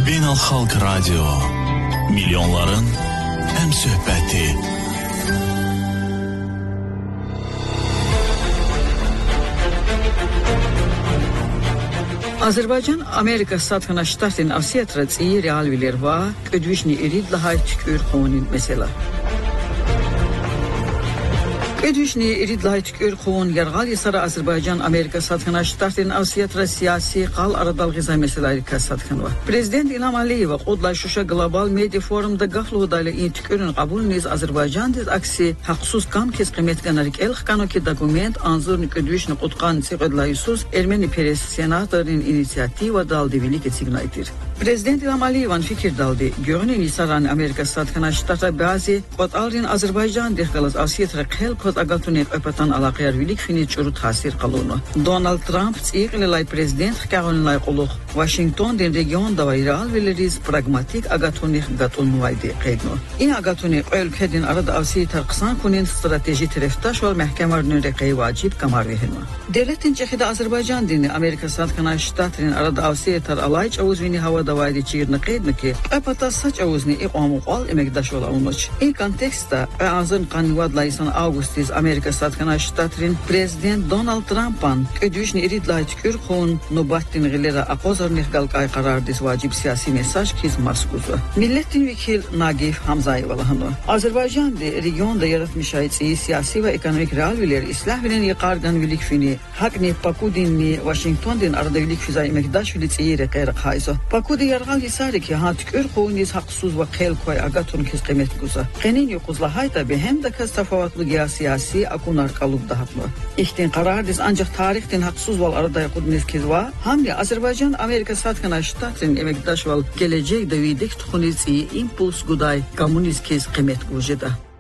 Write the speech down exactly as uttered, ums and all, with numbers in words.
Beynəlxalq Radio. Milyonların həm söhbəti. Azərbaycan Amerika Statına Штатин Осетра ці реал вилерва көдвишни ирид лахай тükür қонин mesela. Ködvişni irid lahay tükür қон ярғал есара Azərbaycan Amerika Statına Штатин Осетра siyasi qal aradal gıza meselari kasatxınva. Prezident İlham Aliyev qodlay Şuşa Global Media Forumda qafluğudayla in tükürün qabulniz Azərbaycan diz aksi haqsuz kam kes qimet qanarik elx qano ki dokument anzurni ködvişni qutqan siqodlayusuz Ermeni Peres senatorin inisiativa daldi velike signaytir. Prezident İlham Aliyev'in fikir daldi. Görünün İsaran Amerika Statına Штата bazı qotalrin Azərbaycan dexqalas Осетра qel qod agatunek öpatan alaqyar velik fini çuru tasir qalunu. Donald Trump tsiqlilay prezident qaqonlay quluq Washington den region davayral veleriz pragmatik agatunek gatulmuvaydi qeydno. İn agatunek ülkedin arada Osetiya qısan kunin strateji tərəfdaş ol məhkəmənin rəqəyi vacib qamar verilmə. Devletin çexida Azərbaycan dini Amerika Statına Ştatının arada Osetiya alay çavuzvini hava davaydi çiğirni qeydni ki öpata saç avuzni iqamu qal emekdaş olamıç. İn konteksta azın qanvadlaysan Augustis Amerika Statına Ştatının prezident Donald Trump'an ködvişni iridlay tükür qon nubattin gilera aqozarnih qalqay qarar dis vacib siyasi mesaj kiz maskuzu. Milletin vekil Nagif Hamzayevalahanı. Azerbaycan de regionda yaratmış ayetsi siyasi ve ekonomik realviler islah bilen yıqargan vilik fini hakni Pakudinni Washington'den arada vilik füzay emekdaş vilik iyire qeyri qayzo. Pakudi yarğal hisari ki ha tükür qoniz haqsuz ve qel koy agatun kiz qimet guza. Qenin yuquzla hayta be hem de kaz tafavatlı giya siyasi akunar qalub dahatlı. İhtin qarar diz ancak tarihtin haqsuz val arada yaqudniz kiz va hamli Azerbaycan Amerika Statına Ştatının emekdaş val gelecek davidik tuxuniz iyi impuls guday komünist kiz qimet gujida.